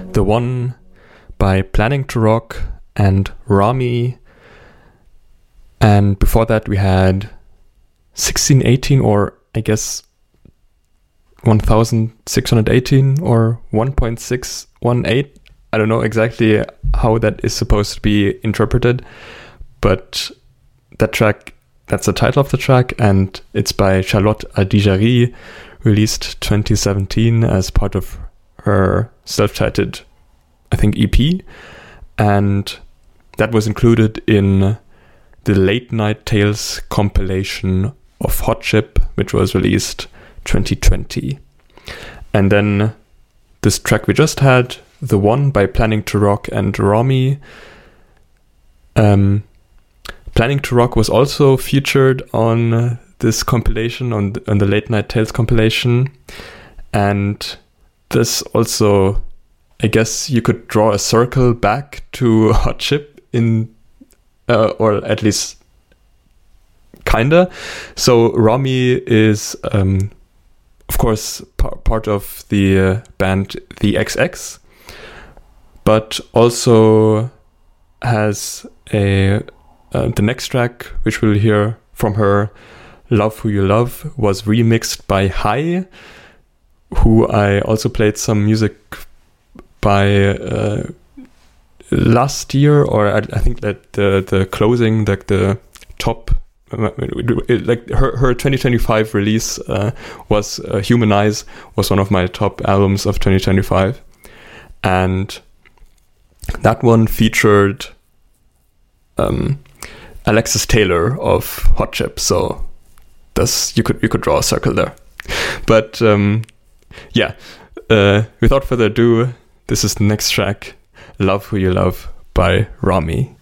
The One by Planning to Rock and Rami. And before that we had 1618, or I guess 1618 or 1.618. I don't know exactly how that is supposed to be interpreted, but that track, that's the title of the track, and it's by Charlotte Adijari, released 2017 as part of her self-titled, I think, EP, and that was included in the Late Night Tales compilation of Hot Chip, which was released 2020. And then this track we just had, The One by Planning to Rock and Rami. Planning to Rock was also featured on this compilation, on the Late Night Tales compilation, and this also, I guess you could draw a circle back to Hot Chip in, or at least kinda. So Rami is, of course, part of the band The XX, but also has the next track, which we'll hear from her, Love Who You Love, was remixed by Hai, who I also played some music by last year, or I think that the closing, like the top, like her 2025 release was Humanize, was one of my top albums of 2025, and that one featured Alexis Taylor of Hot Chip, so you could draw a circle there. But without further ado, this is the next track, Love Who You Love by Rami.